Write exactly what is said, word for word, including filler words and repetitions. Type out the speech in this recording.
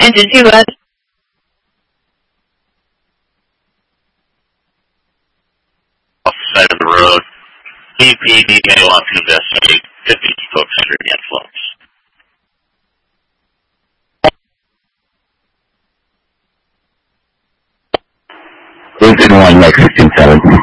Engine two, bud. Off the side of the road. E P D may want to investigate fifty folks under the influence. Engine one, Mexican seven.